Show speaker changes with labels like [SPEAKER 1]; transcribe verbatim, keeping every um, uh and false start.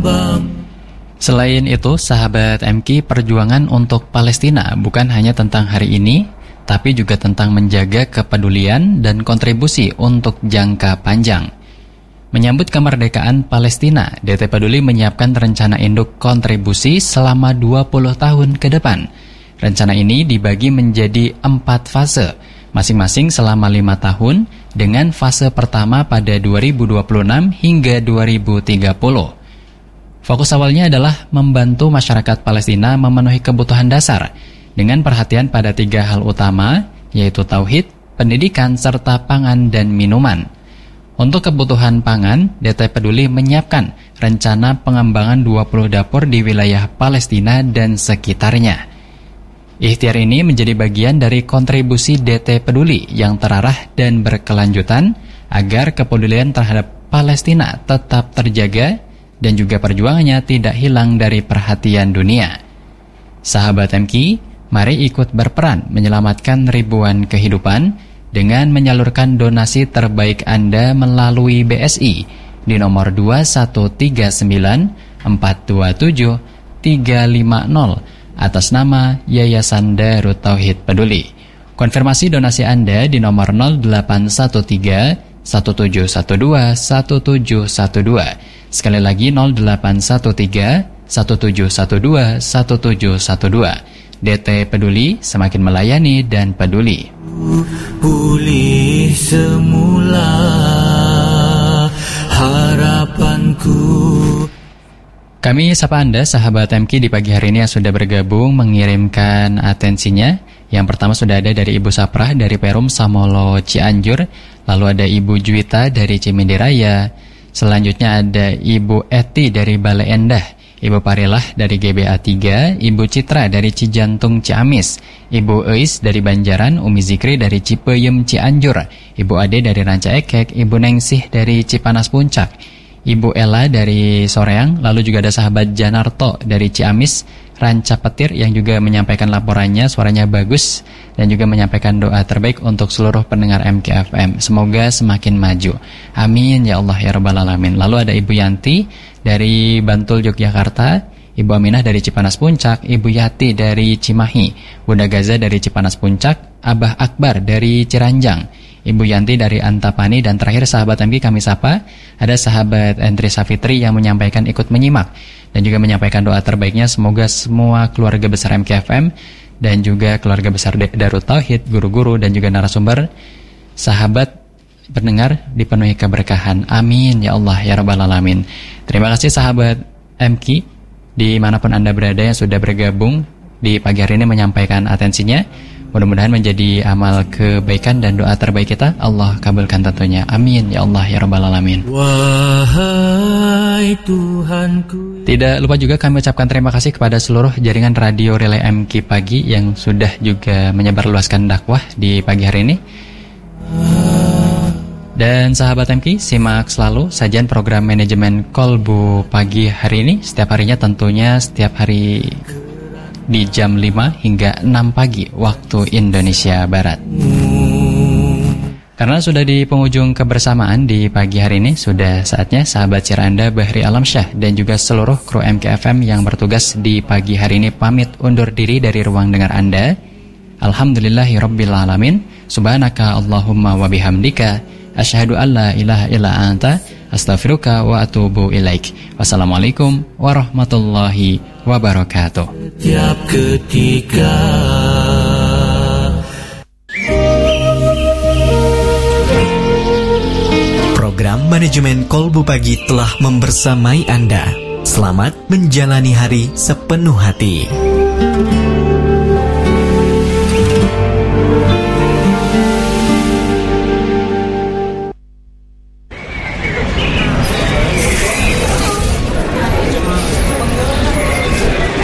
[SPEAKER 1] Selain itu, sahabat M K, perjuangan untuk Palestina bukan hanya tentang hari ini, tapi juga tentang menjaga kepedulian dan kontribusi untuk jangka panjang. Menyambut kemerdekaan Palestina, D T Peduli menyiapkan rencana induk kontribusi selama dua puluh tahun ke depan. Rencana ini dibagi menjadi empat fase, masing-masing selama lima tahun, dengan fase pertama pada dua ribu dua puluh enam hingga dua ribu tiga puluh. Fokus awalnya adalah membantu masyarakat Palestina memenuhi kebutuhan dasar dengan perhatian pada tiga hal utama, yaitu tauhid, pendidikan, serta pangan dan minuman. Untuk kebutuhan pangan, D T Peduli menyiapkan rencana pengembangan dua puluh dapur di wilayah Palestina dan sekitarnya. Ikhtiar ini menjadi bagian dari kontribusi D T Peduli yang terarah dan berkelanjutan agar kepedulian terhadap Palestina tetap terjaga dan juga perjuangannya tidak hilang dari perhatian dunia. Sahabat M K, mari ikut berperan menyelamatkan ribuan kehidupan dengan menyalurkan donasi terbaik Anda melalui B S I di nomor dua satu tiga sembilan empat dua tujuh tiga lima nol atas nama Yayasan Darut Tauhid Peduli. Konfirmasi donasi Anda di nomor nol delapan satu tiga satu tujuh satu dua satu tujuh satu dua. Sekali lagi nol delapan satu tiga satu tujuh satu dua satu tujuh satu dua. D T Peduli, semakin melayani dan peduli. Pulih semula harapanku. Kami sapa Anda, sahabat M K, di pagi hari ini yang sudah bergabung mengirimkan atensinya. Yang pertama sudah ada dari Ibu Saprah dari Perum Samolo Cianjur. Lalu ada Ibu Juwita dari Cimindi Raya. Selanjutnya ada Ibu Eti dari Bale Endah, Ibu Parilah dari G B A tiga, Ibu Citra dari Cijantung Ciamis, Ibu Eis dari Banjaran, Umi Zikri dari Cipeyem Cianjur, Ibu Ade dari Ranca Ekek, Ibu Nengsih dari Cipanas Puncak, Ibu Ella dari Soreang, lalu juga ada sahabat Janarto dari Ciamis, Ranca Petir yang juga menyampaikan laporannya, suaranya bagus, dan juga menyampaikan doa terbaik untuk seluruh pendengar M K F M. Semoga semakin maju. Amin ya Allah ya Rabbal Alamin. Lalu ada Ibu Yanti dari Bantul Yogyakarta, Ibu Aminah dari Cipanas Puncak, Ibu Yati dari Cimahi, Bunda Gaza dari Cipanas Puncak, Abah Akbar dari Ciranjang, Ibu Yanti dari Antapani, dan terakhir sahabat M K kami sapa, ada sahabat Entri Safitri yang menyampaikan ikut menyimak dan juga menyampaikan doa terbaiknya. Semoga semua keluarga besar M K F M dan juga keluarga besar Darut Tauhid, guru-guru dan juga narasumber, sahabat pendengar dipenuhi keberkahan. Amin ya Allah ya Rabbal Alamin. Terima kasih sahabat M K dimanapun Anda berada yang sudah bergabung di pagi hari ini menyampaikan atensinya. Mudah-mudahan menjadi amal kebaikan dan doa terbaik kita Allah kabulkan tentunya. Amin ya Allah ya Rabbal Alamin. Wahai Tuhanku. Tidak lupa juga kami ucapkan terima kasih kepada seluruh jaringan radio Relay M K Pagi yang sudah juga menyebarluaskan dakwah di pagi hari ini. Dan sahabat M K, simak selalu sajian program manajemen Kolbu pagi hari ini. Setiap harinya tentunya setiap hari di jam lima hingga enam pagi waktu Indonesia Barat. Karena sudah di penghujung kebersamaan di pagi hari ini, sudah saatnya sahabat siar Anda Bahri Alamsyah dan juga seluruh kru M K F M yang bertugas di pagi hari ini pamit undur diri dari ruang dengar Anda. Alhamdulillahirabbil alamin. Subhanaka Allahumma wa bihamdika asyhadu an la ilaha illa anta astaghfiruka wa atubu ilaik. Wassalamualaikum warahmatullahi wabarakatuh. Setiap ketika
[SPEAKER 2] program manajemen Kolbu Pagi telah membersamai Anda. Selamat menjalani hari sepenuh hati.